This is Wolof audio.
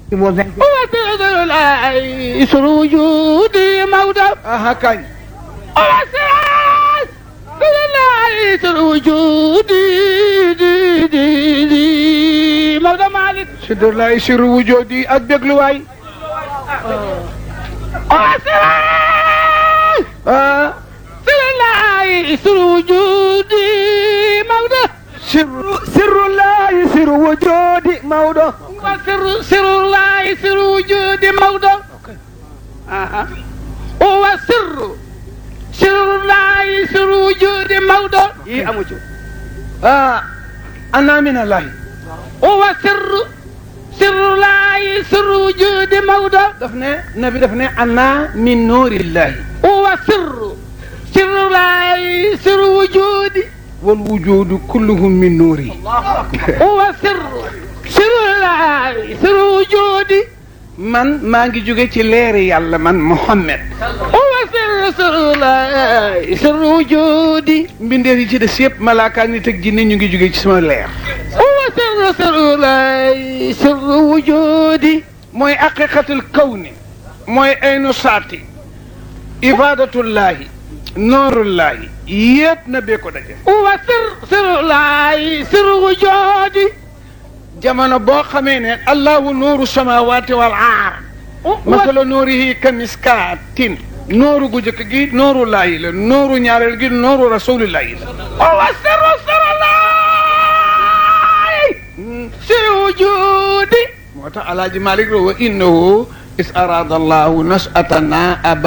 هو سر الله سر وجودي موضع كاي هو سر الله سر وجودي موضع مالك سر الله سر وجودي أدبك لواي هو سر الله سر وجودي موضع سر الله سر وجودي موضع سر الله سر وجود موضع هو سر الله سر وجود موضع أنا من الله هو سر الله سر وجود موضع نبي دفني أنا من نور الله هو سر الله سر وجودي والوجود كلهم من نوري هو سر الله سر وجودي من ما نجي جوجي ليري يلا من محمد هو سر الله سر وجودي من دي ci dess yep malaka nit ak jinne ñu ngi joge ci sama leer هو سر الله سر وجودي موي حقيقه الكون موي عين ساتي عباده الله نور الله يب نبي ko dajé هو سر الله سر وجودي jamono boo xamee ne allahu nuuru samawati wal ard masala nuurihi kamiskaatin nooru gu jëkk gi nooru laayi la nooru ñaareel gi nooru rasulillahi la هو سر الله سر وجودي moo tax alaaji malik wa innahu is arada allahu nas'atana aba